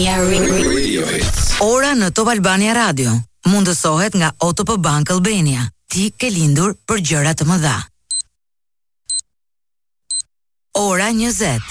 Ora në Top Albania Radio mundësohet nga OTP Bank Albania. Ti ke lindur për gjëra të mëdha. Ora 20.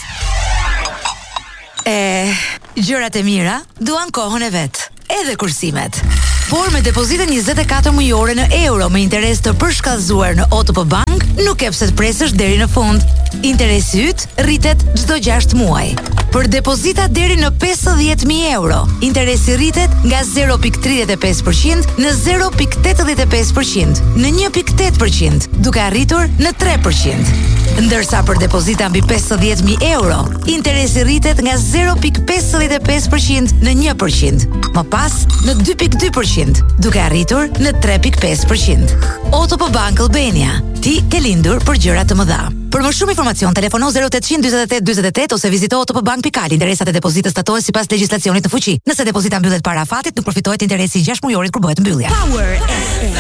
Gjërat e mira duan kohën e vet, edhe kursimet. Por me depozitën 24 mujore në euro me interes të përshkallëzuar në OTP Bank, nuk e pse të presësh deri në fund. Interesi yt rritet çdo 6 muaj. Për depozita deri në 50.000 euro, interesi rritet nga 0.35% në 0.85%, në 1.8%, duke arritur në 3%. Ndërsa për depozita mbi 50.000 euro, interesi rritet nga 0.55% në 1%, më pas në 2.2%, duke arritur në 3.5%. OTP Bank Albania. Ti ke lindur për gjëra të mëdha. Për më shumë informacion, telefono 0800 ose vizito otpbank.al. Interesat e depozitës statohen sipas legjislacionit në fuqi. Nëse depozita mbyllet para afatit, nuk përfitohet interesi i 6 mujorit kur bëhet mbyllja. Power FM.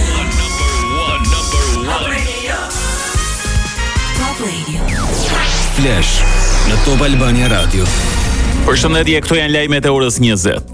Top Radio. Flash në Top Albania Radio. Përshëndetje, këto janë lajmet e orës 20.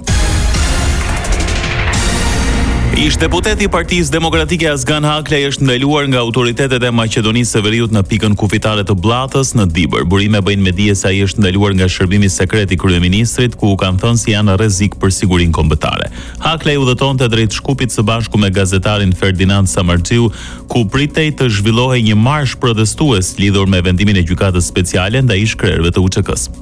Ish deputeti i Partisë Demokratike Azgan Haklej është ndaluar nga autoritetet e Maqedonisë së Veriut në pikën kufitare të Bllatës në Dibër. Burime bëjnë me dije se ai është ndaluar nga shërbimi sekret i kryeministrit, ku u kanë thënë se janë rrezik për sigurinë kombëtare. Haklej udhëtonte drejt Shkupit së bashku me gazetarin Ferdinand Samardziu, ku pritej të zhvillohej një marsh protestues lidhur me vendimin e gjykatës speciale ndaj shkrerëve të UÇK-s.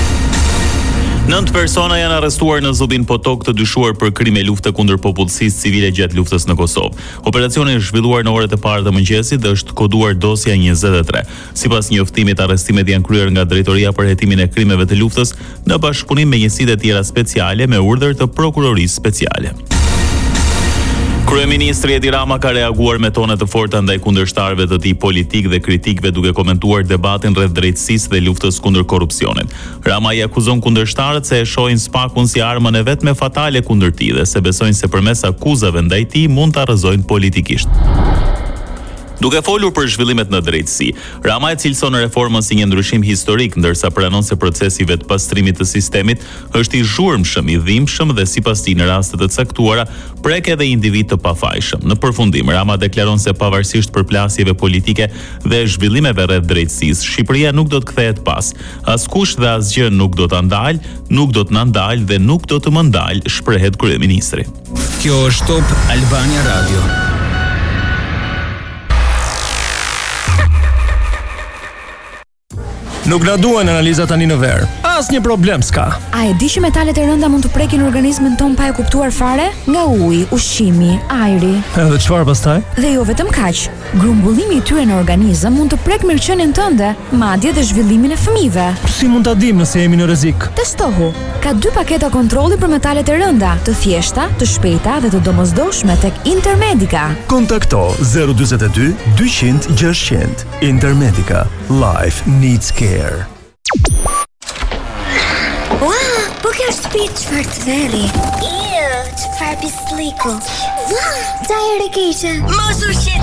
9 persona janë arrestuar në Zubin Potok të dyshuar për krime lufte kundër popullsisë civile gjatë luftës në Kosovë. Operacioni është zhvilluar në orët e parë të mëngjesit dhe është koduar dosja 23. Sipas njoftimit, arrestimet janë kryer nga Drejtoria për hetimin e krimeve të luftës në bashkëpunim me njësitë e tjera speciale me urdhër të prokurorisë speciale. Kryeministri Edi Rama ka reaguar me tone të forta ndaj kundërshtarëve të tij politik dhe kritikëve duke komentuar debatin rreth drejtësisë dhe luftës kundër korrupsionit. Rama i akuzon kundërshtarët se e shohin spakun si armën e vetme fatale kundër tij dhe se besojnë se përmes akuzave ndaj tij mund ta rrëzojnë politikisht. Duke folur për zhvillimet në drejtësi, Rama e cilëson reformën si një ndryshim historik, ndërsa pranon se procesi i vetpastrimit të sistemit është i zhurmshëm, i dhimbshëm dhe sipas tij në raste të caktuara prek edhe individ të pafajshëm. Në përfundim, Rama deklaron se pavarësisht përplasjeve politike dhe zhvillimeve rreth drejtësisë, Shqipëria nuk do të kthehet pas. Askush dhe asgjë nuk do ta ndalë, nuk do të na ndalë dhe nuk do të më ndalë, shprehet kryeministri. Kjo është Top Albania Radio. Nuk na duhen analiza tani në verë. Asnjë problem s'ka. A e di që metalet e rënda mund të prekin organizmin ton pa e kuptuar fare? Nga uji, ushqimi, ajri. Edhe çfarë pastaj? Dhe jo vetëm kaq. Grumbullimi i tyre në organizëm mund të prek mirëqenien tënde, madje dhe zhvillimin e fëmijëve. Si mund ta dim nëse jemi në rrezik? Testohu. Ka 2 paketa kontrolli për metalet e rënda, të thjeshta, të shpejta dhe të domosdoshme tek Intermedica. Kontakto 042 200 600. Intermedica. Life needs care. Wow, po kjo është shtëpi çfarë të verri. Çfarë pisliku. Wow, çfarë keqe. Mos u shit.